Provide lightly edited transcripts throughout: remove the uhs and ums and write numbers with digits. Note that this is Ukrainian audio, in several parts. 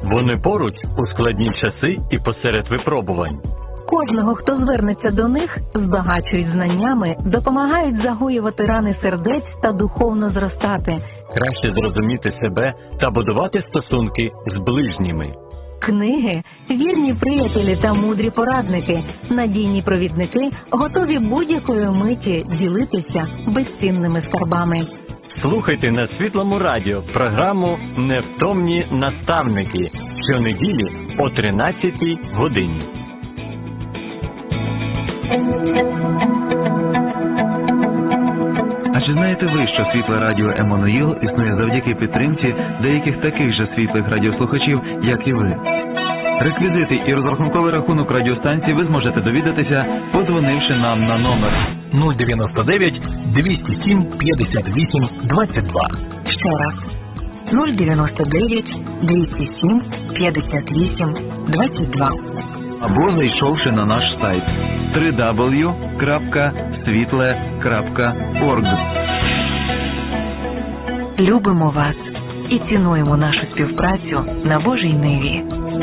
Вони поруч у складні часи і посеред випробувань. Кожного, хто звернеться до них, збагачують знаннями, допомагають загоювати рани сердець та духовно зростати. Краще зрозуміти себе та будувати стосунки з ближніми. Книги – вірні приятелі та мудрі порадники, надійні провідники, готові будь-якої миті ділитися безцінними скарбами. Слухайте на Світлому радіо програму «Невтомні наставники» щонеділі о 13-й годині. А чи знаєте ви, що світле радіо Еммануїл існує завдяки підтримці деяких таких же світлих радіослухачів, як і ви? Реквізити і розрахунковий рахунок радіостанції ви зможете довідатися, подзвонивши нам на номер 099 207 58 22. Ще раз. 099 207 58 22. або зайшовши на наш сайт www.svitle.org. Любимо вас і цінуємо нашу співпрацю на Божій ниві.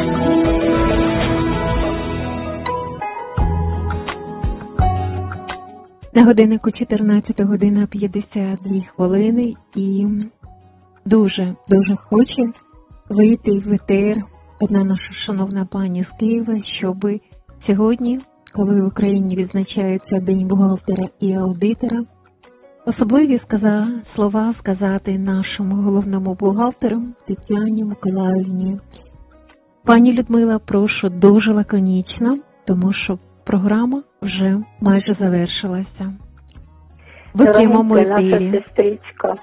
На годиннику 14 година 52 хвилини і дуже хоче вийти в етер одна наша шановна пані з Києва, щоб сьогодні, коли в Україні відзначається День бухгалтера і аудитора, особливі слова сказати нашому головному бухгалтеру Тетяні Миколаївні. Пані Людмила, прошу дуже лаконічно, тому що програма вже майже завершилася. Дорогенька наша сестричка,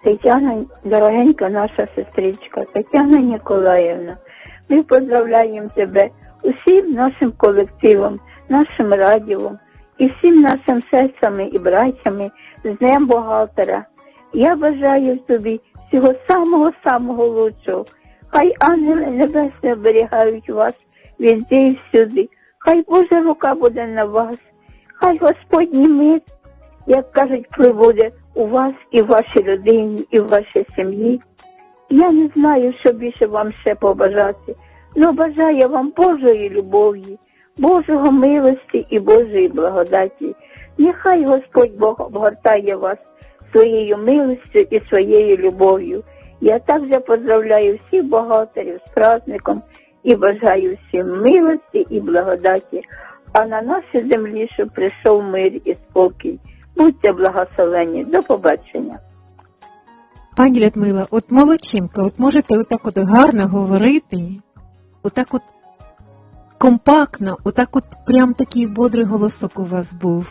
дорогенька наша сестричка Тетяна Ніколаївна, ми поздравляємо тебе усім нашим колективом, нашим радіо і всім нашим сестрами і братями з Днем бухгалтера. Я бажаю тобі всього самого лучшого. Хай ангели небесні оберігають вас везде і всюди. Хай Божа рука буде на вас. Хай Господній мир, як кажуть, прибуде у вас і в вашій родині, і в вашій сім'ї. Я не знаю, що більше вам ще побажати, але бажаю вам Божої любові, Божого милості і Божої благодаті. Нехай Господь Бог обгортає вас своєю милостю і своєю любов'ю. Я також поздравляю всіх бухгалтерів з праздником і бажаю всім милості і благодаті, а на нашій землі, щоб прийшов мир і спокій. Будьте благословені. До побачення. Пані Людмила, от молодчинка, от можете отак от гарно говорити, отак от компактно, отак от прям такий бодрий голосок у вас був.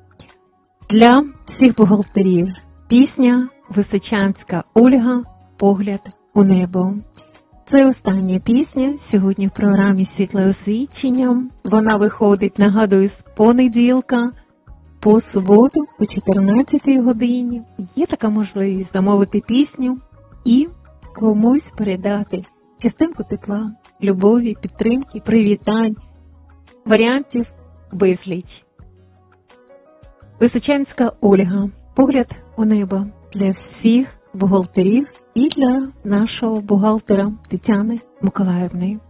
Для всіх бухгалтерів пісня Височанська Ольга «Погляд у небо». Це остання пісня сьогодні в програмі «Світле освічення». Вона виходить, нагадую, з понеділка по суботу о 14 годині. Є така можливість замовити пісню і комусь передати частинку тепла, любові, підтримки, привітань, варіантів безліч. Височанська Ольга «Погляд у небо» для всіх бухгалтерів і для нашого бухгалтера Тетяни Миколаївни.